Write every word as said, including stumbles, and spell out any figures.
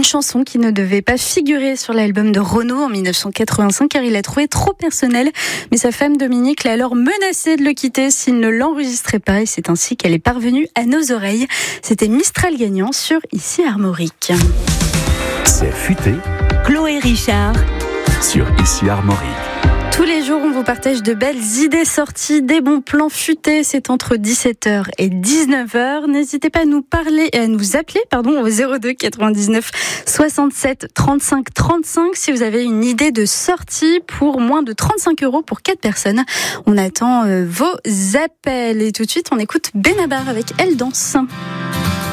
chanson qui ne devait pas figurer sur l'album de Renaud en dix-neuf cent quatre-vingt-cinq car il l'a trouvé trop personnel. Mais sa femme Dominique l'a alors menacé de le quitter s'il ne l'enregistrait pas. Et c'est ainsi qu'elle est parvenue à nos oreilles. C'était Mistral gagnant sur Ici Armorique. C'est futé. Chloé Richard Sur Ici Armorique. Tous les jours, on vous partage de belles idées sorties, des bons plans futés. C'est entre dix-sept heures et dix-neuf heures. N'hésitez pas à nous parler et à nous appeler, pardon, au zéro deux quatre-vingt-dix-neuf soixante-sept trente-cinq trente-cinq si vous avez une idée de sortie pour moins de trente-cinq euros pour quatre personnes. On attend euh, vos appels et tout de suite, on écoute Benabar avec Elle danse.